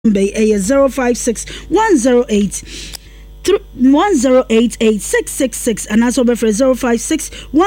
Bay a 056 108 1088666 and also be for 056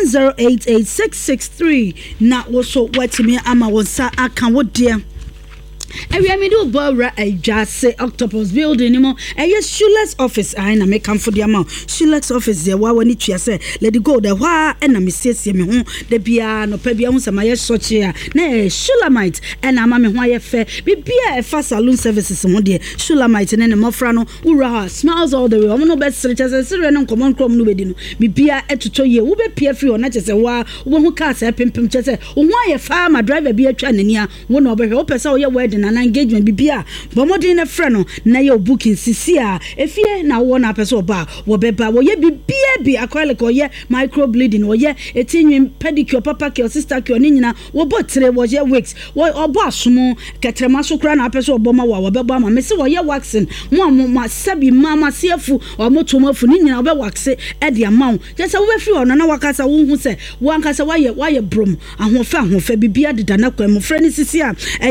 1088663 na also what me ama wonsa aka wo dear. Every middle bora a jase octopus building anymore. A yes, Shulex office. I na make come for the amount. Shulex office there. Why when it say let it go the why and I miss me home the piano pebia on some my such here. Nay, Shulamite and I'm a why fair. Be a fast saloon services one day. Shulamite and then a mofrano. Ura smiles all the way. I'm no best searchers and Syrian common crom no bedino. Be beer at to ye. Will be peer free or not just a while. One who can't say pimp chess. Why a farmer driver be a training one over here. Open so your wedding. An engagement bibia bomodin freno na your booking sisia efie na wo na person ba wo beba wo ye bibia bi acrylic or ye microbleeding or ye etinwin pedicure papa ke sister ke oni nyina wo botre wo ye wigs wo obo asomo ketrema so kra na person obo ma wo beba ma me se wo ye waxing mo sabi mama sefu o motomafu ni nyina wo be wax e de amaw je se wo be free ono na wakasa wo hu se wo ankasa waye brom ahofa bibia deda na kwa mo freni sisia e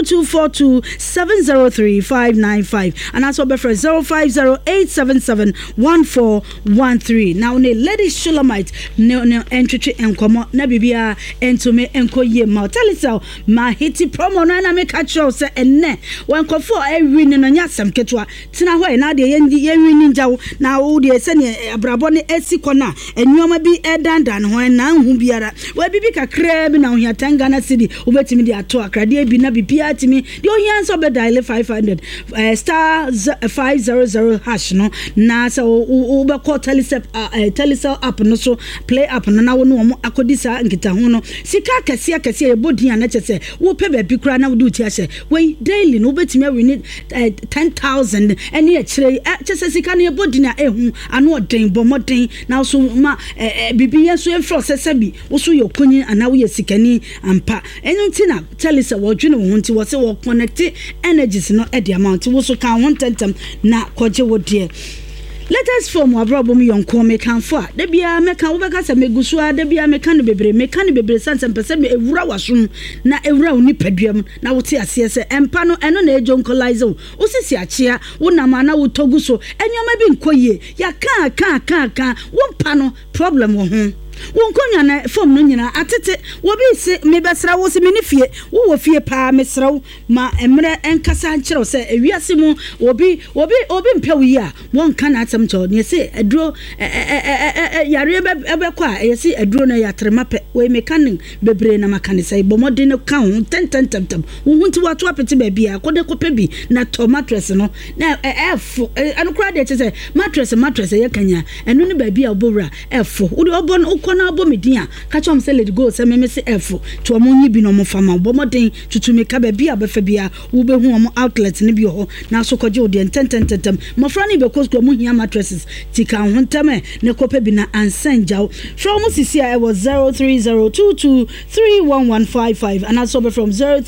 0242703595 and also be for 0508771413. Now ne lady Shulamite no entry enkomo na bibia entume enkoye ma tell it so ma hiti promo na make catch you say enne wan kofo ewi no nya sam ketwa tina ho na de ye win njawo na wo de se ne abrabo ne esiko na enwoma bi edandan ho na hu biara wa bibi kakra bi na ho ya tangana city obetimi de ato akrade bi na bibia timi the only be dial 500 star 500 hash no na so uba call telecell app no so play app no na wo no akodisa nkita ho no sika kase e bodi an chese wo pe ba bi kra na wo do ti ase we daily no betimi we need 10,000 ene e kire chese sika na e bodi na ehu anu oden bomoden na so ma bibi yeso e fro sese bi wo so yo kunyi ana wo ye sikani ampa enu ntina telecell wo dwene wo nti wo se wo connect energies no at the amount wo so kan won tentem na koje wo de. Let us form abrobo mi yonko me kan fo a da bia me kan wo be ka se megusu a da bia me kan bebre sansan pese me ewura wasum na ewura oni paduam na wo te ase se empa no eno na ejo nkolize wo sisi achia wo na ma na wo toguso enyoma bi nkoye ya kan wo mpa no problem wo ho wonkonya na form no nyina atete wo bi se me besra wo se me nifie wo fie pa mesra ma emre enkasa nkyerɛ se ewiase mu obi mpawi a wonka na atem to ne se aduro yare ebekɔ a yesi aduro na yatrema pe we mekanin bebre na makane sai bomode no ka ho tententem wo hunti wato apete ba bia kode kope bi na to mattress no na efo anokra de kyese mattress ye kanya enu ne ba bia obowra efo wo de obon kona abomedia ka chom say let go say me say efo to omonyi bi no mo fama bomoden tutume ka ba bia befa bia wo be hu omo outlet ne bi ho na so koje odi tentententem mo fra ni be kosko mo hia mattresses tika ho ntame ne kope bi na ansanjaw from sisi I was 0302231155 and also from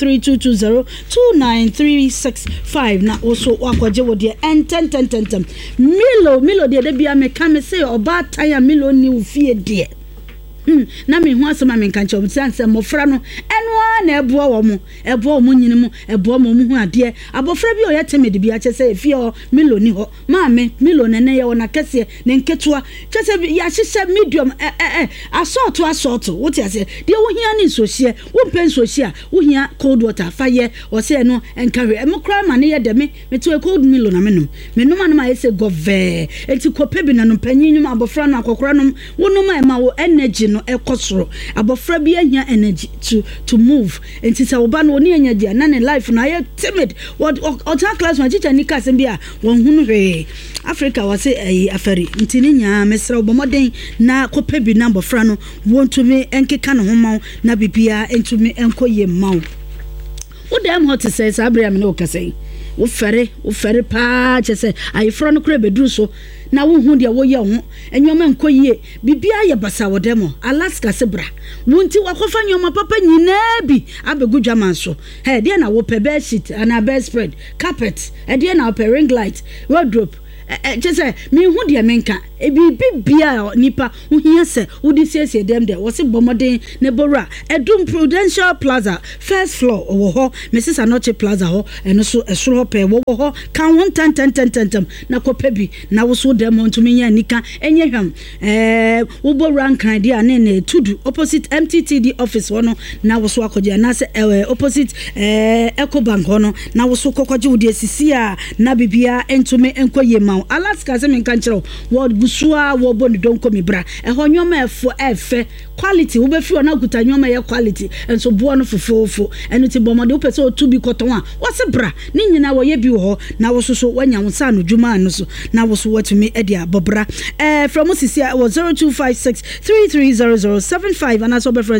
0322029365 na also wakoje wodi tentententem milo de bia me ka me say oba taya milo ni ufie de na me hu asema me kan chom sanse mofra no enwa na eboa wo mo nyini mo eboa mo hu ade abofra bi o yetemede bi a chese efie o meloni ho maame meloni na ye wona kese ne nketoa chese ya hihye medium assault what you say de wo hia ni sohie wo pen sohie wo hia cold water fire o se no enkawe emokra ma ne ye de me to cold milo na menum anuma ye se gove enti kope bi na no panyinum abofra no akokora no wonum ma wo energy no ekosoro abofra bi ahia energy to move enti se oba no oni anya dia na ne life na ye timid what otan class ma teacher ni ka se bia won hunu hwe Africa wase afari enti ni nya mesra obomoden na kope bi na abofra no wontumi enkeka no homaw na bibia entumi enkoye maw wo dem hot say Abraham no kasei wo fere pa chese ayefro no kura beduru so na wo hu de wo ye ho enwoma nkoyie bibia ye basa wo demo Alaska sebra wonti wakofa nyoma papa nyina bi abegudwa manso he de na wo pe bed sheet and bed spread carpet de na wo pe ring light wardrobe chese me hu de menka bibia nipa uhia se wodi siesie dem de wo se bomoden ne bora edum Prudential Plaza first floor wo ho Mrs. Anoche Plaza ho eno so esoro pe wo ho kan 110 na kopa bi na wo so dem ntumi nya nika enye hwam wo bora nkan dia ne tudu opposite MTTD office wono na wo so akoje na se opposite Ecobank hono na wo so kokoje wo de sisi a na bibia entumi enkoye ma Alaska se menka nkyerɛ wo gusua wo boni don komi bra ho nyoma efo efe quality wo be fi ona guta nyoma ye quality enso bo no fofofo eno ti bomode wo pese o tu bi koton a wo se bra ni nyina wo ye bi wo na wo so wanya wo sa no dwuma no so na wo so watumi e dia bobra from sisi was 0256330075 and also be for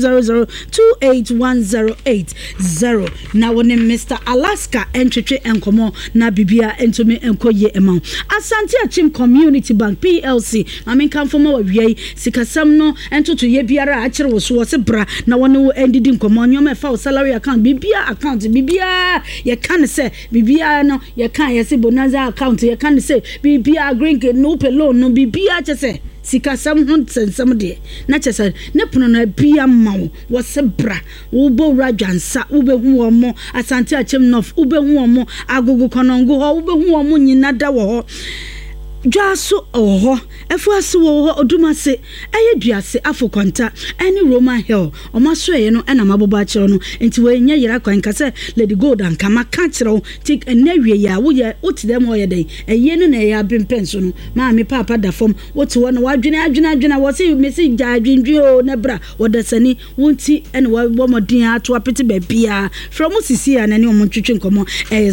0200281080 na wo ne Mr. Alaska entwetwe enkomo na bibia entumi enkoye ema Asante Achim Community Bank PLC mamen kan foma wa wiei sikasam no entoto ye biara a kire wo so se bra na wone wo endidi nkomo nyoma fa salary account bibia account bibia ye kan se bibia no ye kan ye se bonanza account ye kan se bibia green no pay loan no bibia chese sikasam ho sensam de na chese ne pono na bia mawo wo se bra wo bo radwansa wo be hu wo mo Asante Achim North wo be hu wo mo agogo konongo ho wo be hu wo mo nyina da wo ho Jaso oho efuase wo odumase duase afokonta any Roman Hill omaso ye no na maboba kire no enti we nya yira kwan ka se Lady Gold and kama ka kire tik enawie ya wo ye otidem ho ye den eye no na ya bempenso no ma me papa da fom wote wo no wadwena wo se mesi jadwendwe o na bra wodasani wonti ene wo modin ato apete ba bia from sisi ya na ne omontwetwe nkomo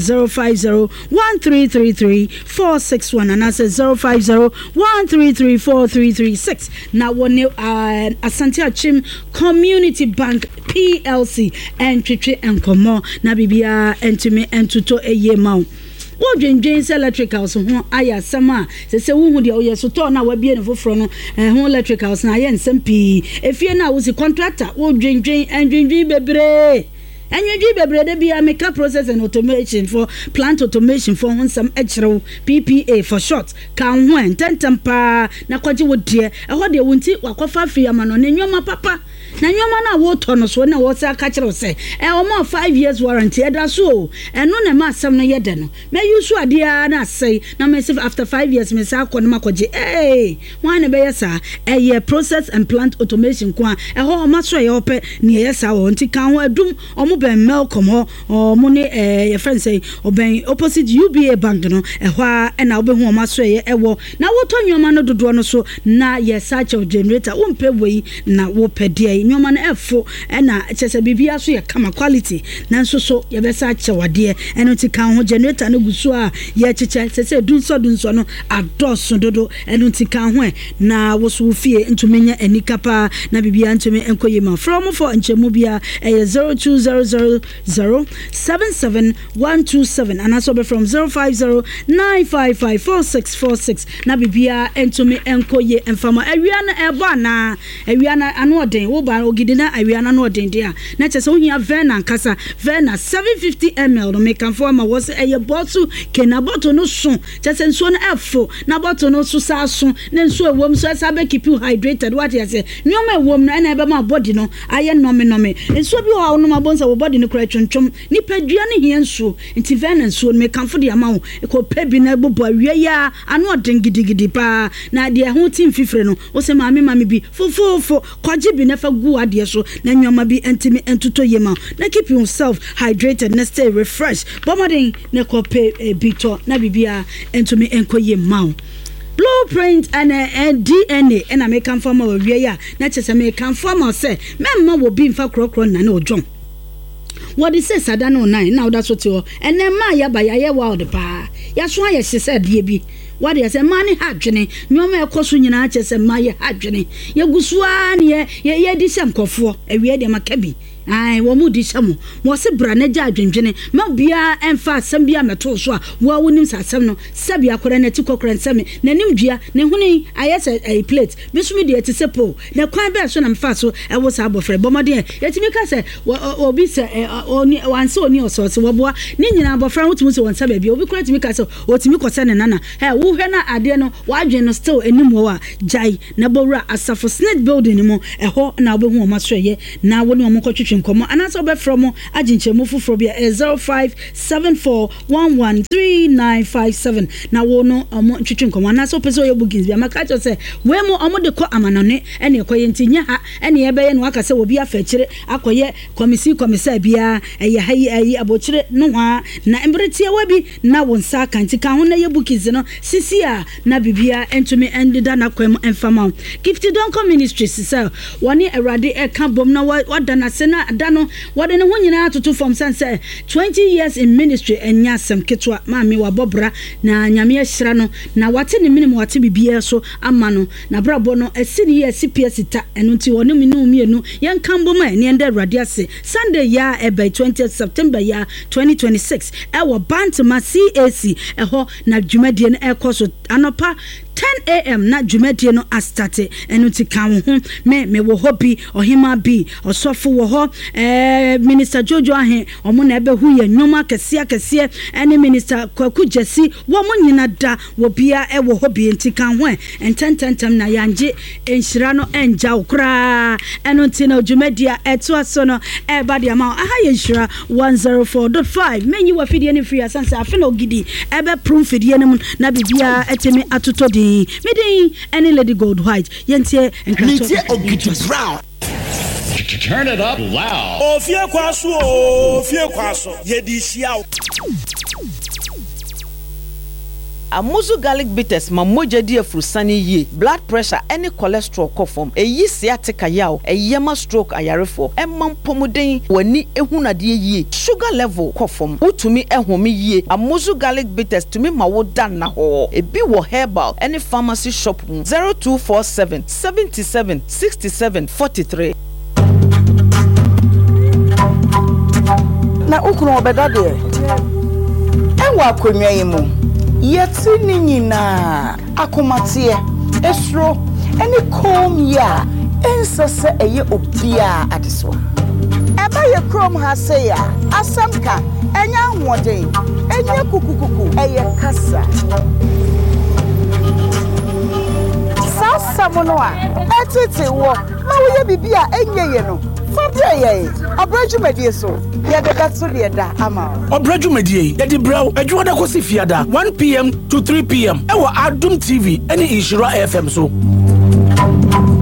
0501333461 and as 0501334336 na wone Asante Achim Community Bank PLC entwetwe enkomo na bibia entumi entuto eyema wo dwendwen electricals ho aya sama se wo de oye so to na wa bie ne foforo no ho electricals na ye nsem pi efie na wo si contractor wo dwendwen bebre Enyeji bebrede bia make process and automation for plant automation for some echrew PPA for short kan ho ententempa na kwaje wo de ho de wonti wakofa free amano ne nyoma papa na nyoma na wo to no so na wo sa ka kire se o ma 5 years warranty eda so eno na ma asem no ye de no me use ade a na say na me say after 5 years me say akọ no makoje wan ne be yesa ye process and plant automation kwa ho ma so ye ope ne yesa wo nti kan ho adum ben Malcolm ho mo ne your friend say oben opposite UBA bank no ehwa na obe hu o maso ye ewo na wo to nyoma no dodo no so na ye search generator wo mpe wei na wo pede nyoma no efo na chese bibia so ye kama quality na nso so ye be search wade eno ti kan ho generator no gusu a ye cheche sese dunso no adoso dodo eno ti kan ho na wo so fie ntumenya anikapa na bibia ntume enkoye ma from for nchemu bia 0200777127 and also be from 0509554646 na bibia entumi enkoye enfama awiana eba na awiana anoden wo ba ogidina awiana no den dia na chese wo hia vena nkasa vena 750 ml no make am for ma was eye bottle kena bottle no so chese nso no efo na bottle no so sa so na nso ewom so sa be keep you hydrated what you say nyoma ewom no na ebe ma body no aye nome nso bi ho no ma bonsa wo body no kra twontwom ni padua ne hia nso nti vena nso no me kamfo de ama wo ko pebi na bobo awie ya ano den gidigidi pa na de ho tim fifre no wo se maame bi fofofo kwaje bi na fa gu ade so na nyoma bi entimi entuto yema na keep yourself hydrated na stay refreshed bomodin na ko pe bito na bibia entumi enkoye ma blueprint and DNA and I make inform our ya na chese me kan form say memma wo bi mfa krokro na na ojon what is say sada no 9 now that's what you and then ma ya ba ya wild pa ya so ya hye de bi what you say mani hadwene nyoma ekoso nyina chese ma ya hadwene ya gusua ne ye di sem kofo awie de makabi ai wo mu di chamo mo se bra na ja adwendwene ma bia emfa asem bia meto so a wo wonim sasem no sabi akora na ti kokora nsame na nim dua ne huni ayese a plate bisumi de eti sepo na kwan be so na mfa so e wo sa abofre bomode yetimi ka se obi se oni wanse oni ososo wo boa ni nyina abofre wotum se wonsa ba bia obi kora timi ka se otimi kose ne nana wo hwe na ade no wadwen no still enim wo a jai na bowra asafo snake building mo eho na obehu o masreye na woni o mokotwetwe nkomo anaso be from aginchemu fufuro bia 0574113957 na wono omo twetwe nkomo anaso pese oye bookings bia maka cho se we mo omo de ko amanone ene ekoye ntinya ha ene ye beye no aka se obi afekire akoye komisa bia eye hayi abochire no ha na emretie wabi na wonsa kantika ho na ye bookings no sisia na bibia entumi endida na kwem enfama gifted donko ministries so woni erade e ka bom na wadana se na dano wadane ho nyina atoto from sense 20 years in ministry enya sem ketwa maami wa bobra na nyame ahira no na wate ne minimum wate bibia so ama no na brabo no esini ye CPS ta eno nti woni mienu yen kambom ne ende erade ase Sunday ya ebe 20th September ya 2026 ewo Bantama CAC eho na dwumadie no ekoso anopa 10 a.m. na dwumadie no astarte eno ti kan ho me wo hobi ohima bi osofo wo ho minister Jojo ahe omo na ebe hu ye nwoma kese ene minister Kwaku Jesi wo mo nyina da wo bia e wo hobi enti kan ho entententem na yanje enhira no enja okra eno ti na dwumadie eto aso no e ba dia ma aha ye nhira 104.5 menyi wa fidie ne free asanse afi na ogidi ebe proof fidie ne mu na bibia etemi atoto di midin any Lady Gold White yentie enkrato ogidi brown. Turn it up loud. Ofie kwaso yedi hia. Amuzu garlic bitters ma moja di afrusani ye blood pressure any cholesterol kofom eyi sciatica yaw eyema stroke ayarefo emam pomuden wani ehunade ye sugar level kofom utumi ehome ye Amuzu garlic bitters tumi ma wo dan na ho ebi wo herbal any pharmacy shop 0247 77 67 43 na ukuru obeda de enwa akonwa yimu yeti ni nyina akomatie esro eni kom ya ensese eye obia adeso eba ye krom ha se ya asamka enya hoden enya kukukuku eye kasa sasa mono a etete wo ma wo ye bibia enye ye no fabia ye abrajumedie so ye de gatso de da ama Obrajumedie ye de braw adwoda kosi fiada 1 p.m. to 3 p.m. Ewa Adum TV eni Ishira FM so